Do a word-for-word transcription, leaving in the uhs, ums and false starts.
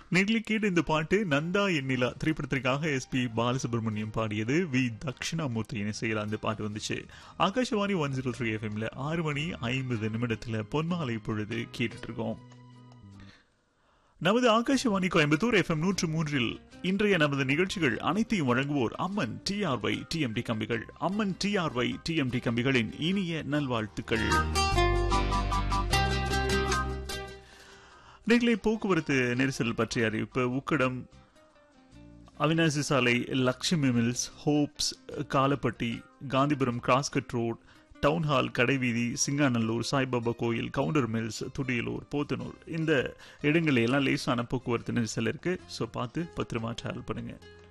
நெகிழி கேட்டு இந்த பாட்டு நந்தா எண்ணிலா திரைப்படத்திற்காக எஸ் பி பாலசுப்ரமணியம் பாடியது. வி தட்சிணாமூர்த்தியின் இசையில் அந்த பாட்டு வந்துச்சு. ஆகாஷவாணி ஒன் ஜீரோ த்ரீ எஃப்எம்ல ஆறு மணி ஐம்பது நிமிடத்துல பொன்மாலை பொழுது கேட்டுட்டு இருக்கோம். நமது ஆகாஷவாணி கோயம்புத்தூர் எஃப்எம் நூற்று மூன்றில் இன்றைய நமது நிகழ்ச்சிகள் அனைத்தையும் வழங்குவோர் அம்மன் டிஆர்ஒய் டிஎம்டி கம்பிகள். அம்மன் டிஆர்ஒய் டிஎம்டி கம்பிகளின் இனிய நல்வாழ்த்துக்கள். நீங்களே போக்குவரத்து நெரிசல் பற்றிய அறிவிப்பு. உக்கடம், அவினாசி சாலை, Lakshmi mills, hopes, Kalapatti, Gandhipuram cross cut road, town hall, கடைவீதி, சிங்காநல்லூர், சாய்பாபா கோயில், கவுண்டர் மில்ஸ், துடியலூர், போத்தனூர் இந்த இடங்களில் எல்லாம் லேசான போக்குவரத்து நெரிசல் இருக்கு. ஸோ பார்த்து பத்திரமா டிராவல் பண்ணுங்க.